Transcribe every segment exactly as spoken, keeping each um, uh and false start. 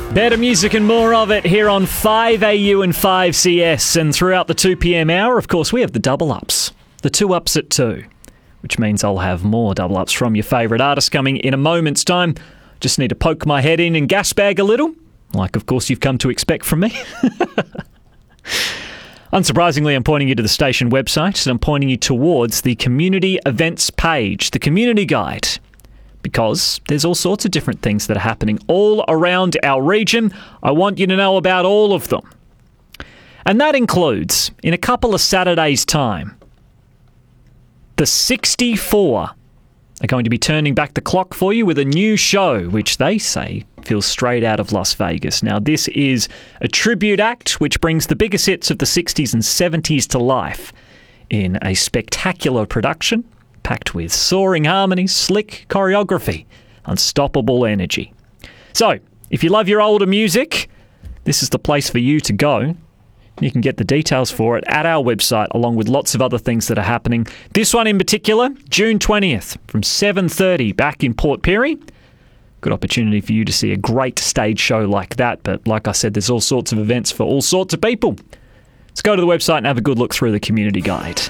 Better music and more of it here on five A U and five C S. And throughout the two p.m. hour, of course, we have the double ups. The two ups at two, which means I'll have more double ups from your favourite artist coming in a moment's time. Just need to poke my head in and gas bag a little, like, of course, you've come to expect from me. Unsurprisingly, I'm pointing you to the station website, and I'm pointing you towards the community events page, the community guide, because there's all sorts of different things that are happening all around our region. I want you to know about all of them. And that includes, in a couple of Saturdays' time, the sixty-four are going to be turning back the clock for you with a new show, which they say feels straight out of Las Vegas. Now, this is a tribute act which brings the biggest hits of the sixties and seventies to life in a spectacular production packed with soaring harmonies, slick choreography, unstoppable energy. So, if you love your older music, this is the place for you to go. You can get the details for it at our website, along with lots of other things that are happening. This one in particular, June twentieth, from seven thirty back in Port Pirie. Good opportunity for you to see a great stage show like that. But like I said, there's all sorts of events for all sorts of people. Let's go to the website and have a good look through the community guide.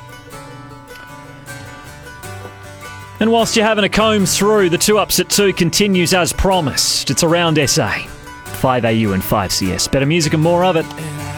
And whilst you're having a comb through, the two ups at two continues as promised. It's around S A. five A U and five C S. Better music and more of it.